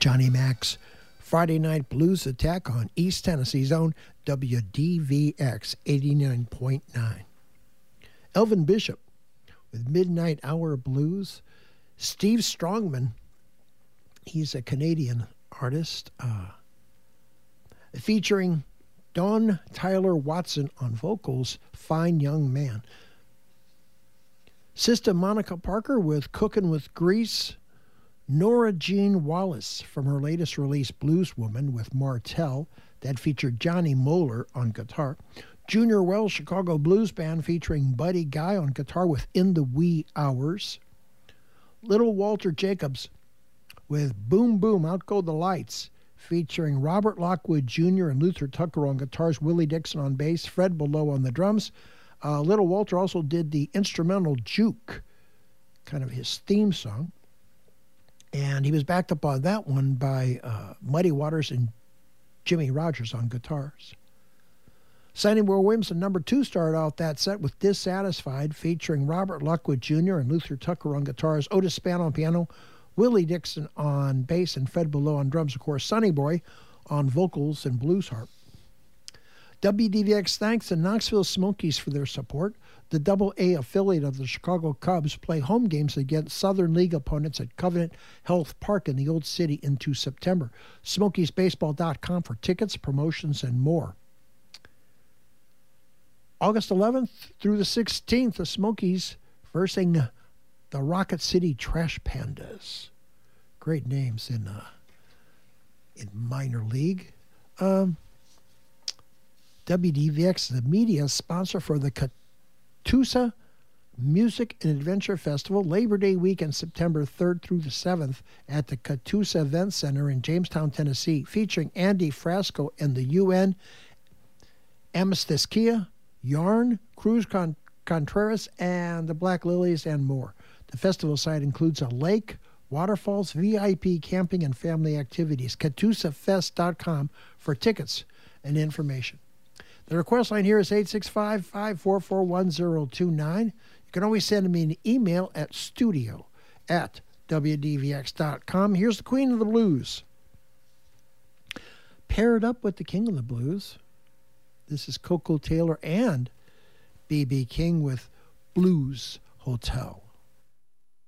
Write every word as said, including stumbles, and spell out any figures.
Johnny Mac's Friday Night Blues Attack on East Tennessee's own W D V X eighty-nine point nine. Elvin Bishop with Midnight Hour Blues. Steve Strongman, he's a Canadian artist, uh, featuring Don Tyler Watson on vocals, Fine Young Man. Sister Monica Parker with Cookin' with Grease. Nora Jean Wallace from her latest release, Blues Woman, with Martell, that featured Johnny Moeller on guitar. Junior Wells Chicago Blues Band featuring Buddy Guy on guitar with In the Wee Hours. Little Walter Jacobs with Boom Boom Out Go the Lights, featuring Robert Lockwood Junior and Luther Tucker on guitars, Willie Dixon on bass, Fred Below on the drums. Uh, Little Walter also did the instrumental Juke, kind of his theme song. And he was backed up on that one by uh, Muddy Waters and Jimmy Rogers on guitars. Sonny Boy Williamson, number two, started out that set with Dissatisfied, featuring Robert Lockwood Junior and Luther Tucker on guitars, Otis Spann on piano, Willie Dixon on bass, and Fred Below on drums. Of course, Sonny Boy on vocals and blues harp. W D V X thanks the Knoxville Smokies for their support. The double A affiliate of the Chicago Cubs play home games against Southern League opponents at Covenant Health Park in the Old City into September. Smokies Baseball dot com for tickets, promotions, and more. August eleventh through the sixteenth, the Smokies versing the Rocket City Trash Pandas. Great names in uh, in minor league. Um, W D V X is the media sponsor for the Catoosa Music and Adventure Festival, Labor Day weekend, September third through the seventh at the Catoosa Event Center in Jamestown, Tennessee, featuring Andy Frasco and the U N, Amestiskia, Yarn, Cruz Con- Contreras, and the Black Lilies, and more. The festival site includes a lake, waterfalls, V I P camping, and family activities. Catoosa Fest dot com for tickets and information. The request line here is eight six five, five four four, one zero two nine. You can always send me an email at studio at W D V X dot com. Here's the Queen of the Blues, paired up with the King of the Blues. This is Coco Taylor and B B King with Blues Hotel.